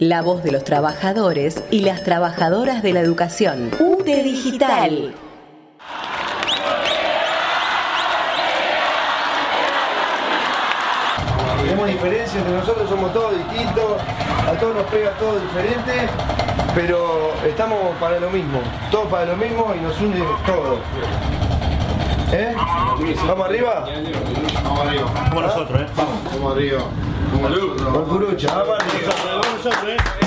La voz de los trabajadores y las trabajadoras de la educación. UTE Digital. Tenemos diferencias entre nosotros, somos todos distintos, a todos nos pega todo diferente, pero estamos para lo mismo, todos para lo mismo y nos une todo. ¿Vamos arriba? Vamos arriba. Como nosotros, Vamos arriba. Como nosotros. Por Curucha, vamos arriba. Vamos nosotros,